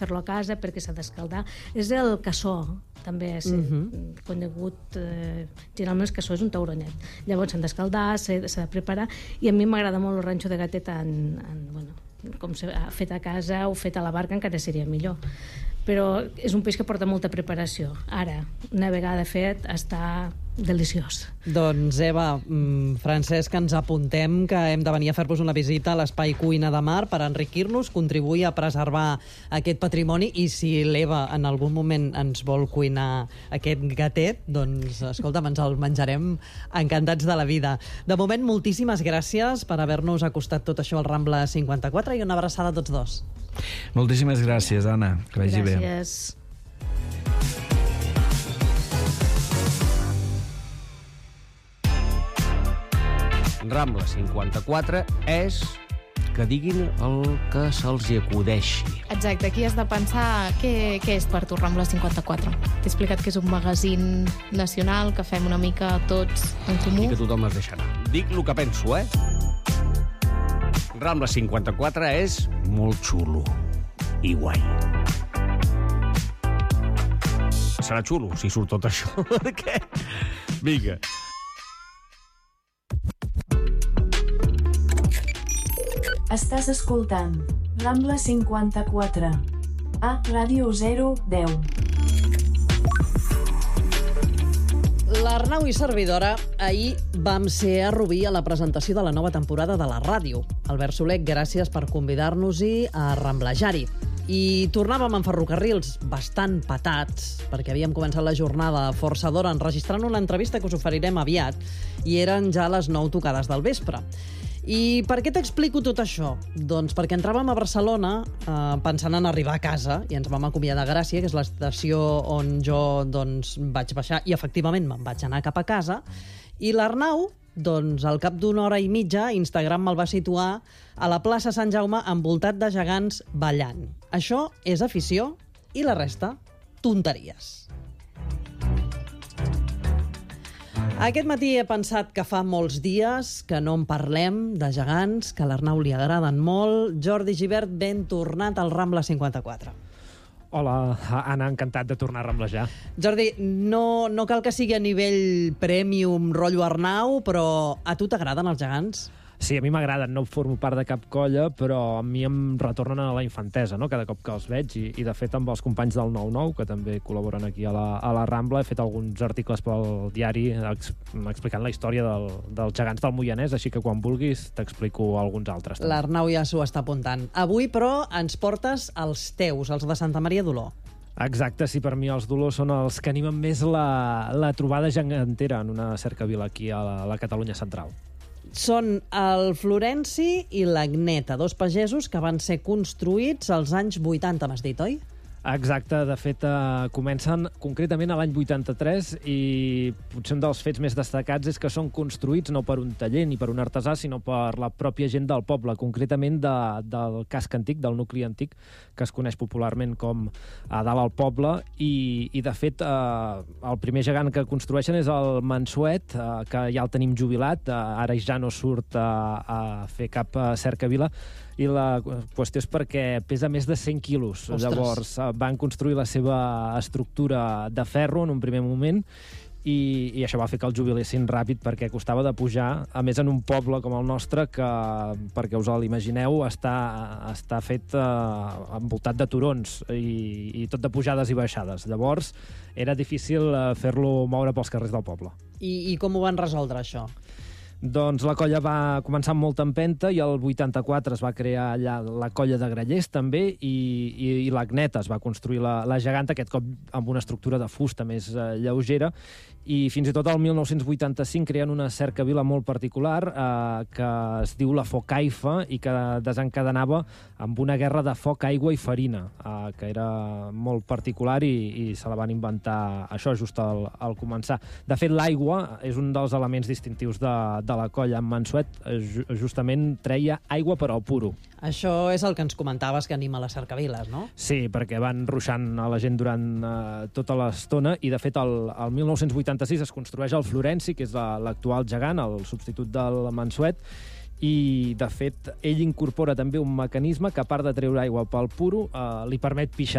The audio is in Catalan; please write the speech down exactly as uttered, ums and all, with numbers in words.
fer-lo a casa perquè s'ha d'escaldar. És el cassó, també és uh-huh. conegut, eh, generalment el cassó és un tauronet. Llavors s'han d'escaldar, s'ha de preparar, i a mi m'agrada molt el ranxo de gateta en, en, bueno, com fet a casa o fet a la barca encara seria millor. Però és un peix que porta molta preparació. Ara, una vegada fet, està deliciós. Doncs, Eva, Francesc, ens apuntem que hem de venir a fer-vos una visita a l'Espai Cuina de Mar per enriquir-nos, contribuir a preservar aquest patrimoni, i si l'Eva en algun moment ens vol cuinar aquest gatet, doncs, escolta'm, ens el menjarem encantats de la vida. De moment, moltíssimes gràcies per haver-nos acostat tot això al Rambla cinquanta-quatre i una abraçada a tots dos. Moltíssimes gràcies, Anna. Que vagi bé. Gràcies. Rambla cinquanta-quatre és que diguin el que se'ls hi acudeixi. Exacte, aquí has de pensar què, què és per tu Rambla cinquanta-quatre. T'he explicat que és un magazín nacional, que fem una mica tots en comú. I que tothom es deixarà. Dic el que penso, eh? Rambla cinquanta-quatre és molt xulo i guai. Serà xulo si surt tot això. Què? Vinga. Estàs escoltant Rambla cinquanta-quatre a Ràdio zero deu. L'Arnau i servidora ahir vam ser a Rubí a la presentació de la nova temporada de la ràdio. Albert Soler, gràcies per convidar-nos-hi a ramblejar-hi. I tornàvem en ferrocarrils bastant patats, perquè havíem començat la jornada força d'hora enregistrant una entrevista que us oferirem aviat, i eren ja les nou tocades del vespre. I per què t'explico tot això? Doncs perquè entràvem a Barcelona eh, pensant en arribar a casa, i ens vam acomiadar a Gràcia, que és l'estació on jo doncs, vaig baixar, i efectivament me'n vaig anar cap a casa, i l'Arnau, doncs, al cap d'una hora i mitja, Instagram me'l va situar a la plaça Sant Jaume envoltat de gegants ballant. Això és afició, i la resta, tonteries. Aquest matí he pensat que fa molts dies que no en parlem de gegants, que a l'Arnau li agraden molt. Jordi Gibert, ben tornat al Rambla cinquanta-quatre. Hola, Anna, encantat de tornar a ramblejar. Jordi, no, no cal que sigui a nivell premium, rotllo Arnau, però a tu t'agraden els gegants? Sí, a mi m'agraden, no formo part de cap colla, però a mi em retornen a la infantesa, no?, cada cop que els veig, i, i de fet amb els companys del nou nou, que també col·laboren aquí a la, a la Rambla, he fet alguns articles pel diari ex, explicant la història del, dels gegants del Moianès, així que quan vulguis t'explico alguns altres. L'Arnau ja s'ho està apuntant. Avui, però, ens portes els teus, els de Santa Maria d'Oló. Exacte, sí, per mi els dolors són els que animen més la, la trobada gegantera en una cercavila aquí a la, a la Catalunya central. Són el Florenci i l'Agneta, dos pagesos que van ser construïts als anys vuitanta, m'has dit, oi? Exacte, de fet, eh, comencen concretament a l'any vuitanta-tres, i potser un dels fets més destacats és que són construïts no per un taller ni per un artesà, sinó per la pròpia gent del poble, concretament de, del casc antic, del nucli antic, que es coneix popularment com a dalt al poble, i, i de fet eh, el primer gegant que construeixen és el Mansuet, eh, que ja el tenim jubilat, eh, ara ja no surt a, a fer cap cercavila, i la qüestió és perquè pesa més de cent quilos. Ostres. Llavors van construir la seva estructura de ferro en un primer moment, i, i això va fer que el jubilessin ràpid, perquè costava de pujar, a més en un poble com el nostre que, perquè us l'imagineu, està, està fet eh, envoltat de turons i, i tot de pujades i baixades. Llavors era difícil eh, fer-lo moure pels carrers del poble. I, i com ho van resoldre, això? Doncs la colla va començar amb molta empenta, i el vuitanta-quatre es va crear allà la colla de grallers també, i, i, i l'Agneta es va construir la, la geganta, aquest cop amb una estructura de fusta més eh, lleugera, i fins i tot el mil nou-cents vuitanta-cinc creen una cercavila molt particular eh, que es diu la Focaifa, i que desencadenava amb una guerra de foc, aigua i farina, eh, que era molt particular, i, i se la van inventar això just al, al començar. De fet, l'aigua és un dels elements distintius de, de la colla. En Mansuet justament treia aigua però puro. Això és el que ens comentaves que anima les cercaviles, no? Sí, perquè van ruixant a la gent durant eh, tota l'estona, i de fet el, el mil nou-cents vuitanta-sis es construeix el Florenci, que és l'actual gegant, el substitut del Mansuet, i, de fet, ell incorpora també un mecanisme que, a part de treure aigua pel puro, eh, li permet pixar